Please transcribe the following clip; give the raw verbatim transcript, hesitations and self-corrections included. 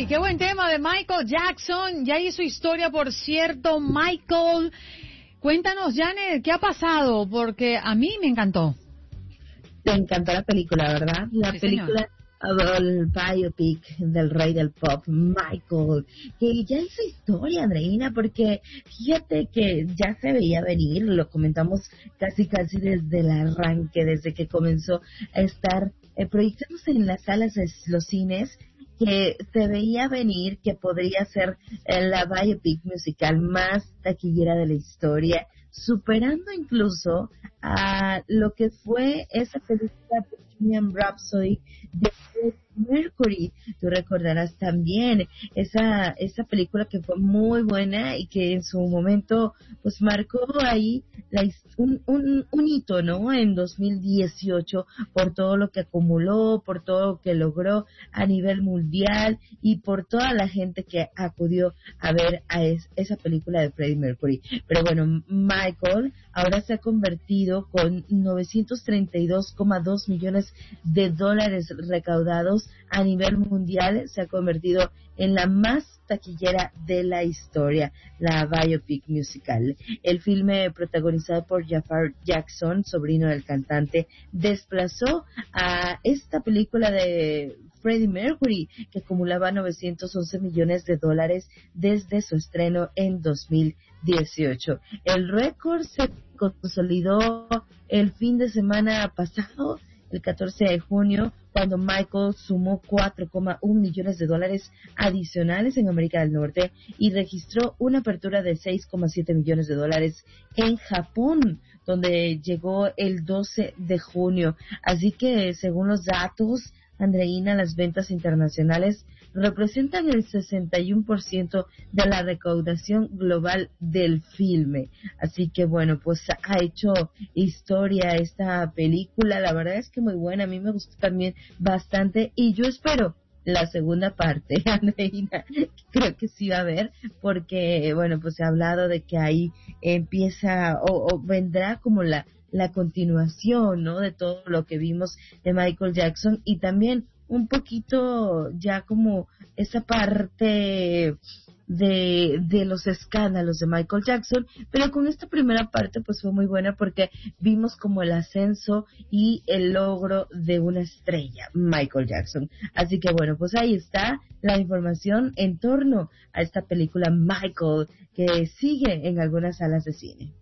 qué buen tema de Michael Jackson. Ya hizo historia, por cierto. Michael, cuéntanos, Janet, ¿qué ha pasado? Porque a mí me encantó. Te encantó la película, ¿verdad? La Sí, película, el biopic del rey del pop, Michael, que ya hizo historia, Andreina, porque fíjate que ya se veía venir, lo comentamos casi casi desde el arranque, desde que comenzó a estar eh, proyectándose en las salas de los cines, que se veía venir que podría ser eh, la biopic musical más taquillera de la historia, superando incluso a lo que fue esa película Bohemian Rhapsody de Freddie Mercury. Tú recordarás también esa esa película que fue muy buena y que en su momento pues marcó ahí la, un, un, un hito, ¿no? En dos mil dieciocho por todo lo que acumuló, por todo lo que logró a nivel mundial y por toda la gente que acudió a ver a es, esa película de Freddie Mercury. Pero bueno, Michael ahora se ha convertido con novecientos treinta y dos coma dos millones de dólares recaudados a nivel mundial, se ha convertido en la más taquillera de la historia, la biopic musical. El filme protagonizado por Jafar Jackson, sobrino del cantante, desplazó a esta película de Freddie Mercury, que acumulaba novecientos once millones de dólares desde su estreno en dos mil dieciocho. El récord se consolidó el fin de semana pasado, el catorce de junio, cuando Michael sumó cuatro coma uno millones de dólares adicionales en América del Norte y registró una apertura de seis coma siete millones de dólares en Japón, donde llegó el doce de junio. Así que, según los datos, Andreina, las ventas internacionales representan el sesenta y uno por ciento de la recaudación global del filme. Así que bueno, pues ha hecho historia esta película. La verdad es que muy buena, a mí me gustó también bastante y yo espero la segunda parte, Andreina. Creo que sí va a haber, porque bueno, pues se ha hablado de que ahí empieza o, o vendrá como la la continuación, ¿no? De todo lo que vimos de Michael Jackson y también un poquito ya como esa parte de, de los escándalos de Michael Jackson, pero con esta primera parte pues fue muy buena porque vimos como el ascenso y el logro de una estrella, Michael Jackson. Así que bueno, pues ahí está la información en torno a esta película Michael, que sigue en algunas salas de cine.